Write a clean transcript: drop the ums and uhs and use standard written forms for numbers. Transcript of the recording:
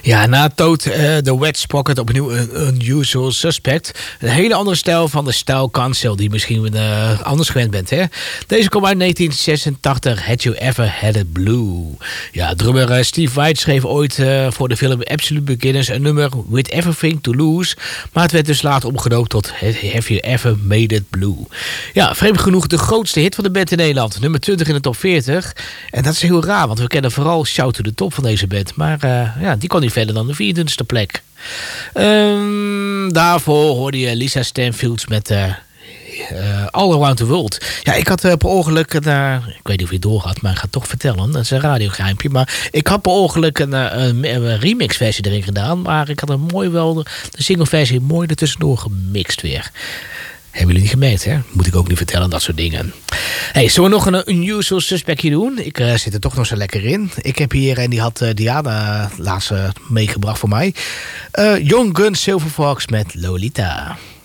Ja, na Toad The Wet Sprocket opnieuw een Unusual Suspect. Een hele andere stijl van de Style Council die je misschien anders gewend bent. Hè? Deze kwam uit 1986, Had You Ever Had It Blue. Ja, drummer Steve White schreef ooit voor de film Absolute Beginners een nummer With Everything To Lose. Maar het werd dus later omgedoopt tot Have You Ever Made It Blue. Ja, vreemd genoeg de grootste hit van de band in Nederland. Nummer 20 in de top 40. En dat is heel raar, want we kennen vooral Shout to the Top van deze band. Maar ja, die kon niet verder dan de 24e plek. Daarvoor hoorde je Lisa Stanfield met All Around the World. Ja, ik had per ongeluk ik weet niet of je het door had, maar ik ga het toch vertellen. Dat is een radiogeheimpje. Maar ik had per ongeluk een remixversie erin gedaan. Maar ik had de singleversie mooi ertussendoor gemixt weer. Hebben jullie niet gemerkt, hè? Moet ik ook niet vertellen, dat soort dingen. Hey, zullen we nog een Unusual Suspectje doen? Ik zit er toch nog zo lekker in. Ik heb hier, en die had Diana laatst meegebracht voor mij. Young Gun Silver Fox met Lolita.